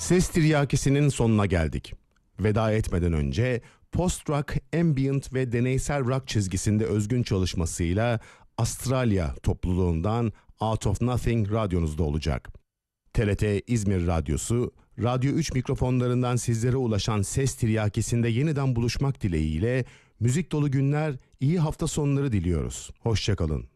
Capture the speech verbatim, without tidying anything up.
Ses Tiryakisi'nin sonuna geldik. Veda etmeden önce post-rock, ambient ve deneysel rock çizgisinde özgün çalışmasıyla Astralia topluluğundan Out of Nothing radyonuzda olacak. T R T İzmir Radyosu, Radyo üç mikrofonlarından sizlere ulaşan Ses Tiryakisi'nde yeniden buluşmak dileğiyle müzik dolu günler, iyi hafta sonları diliyoruz. Hoşça kalın.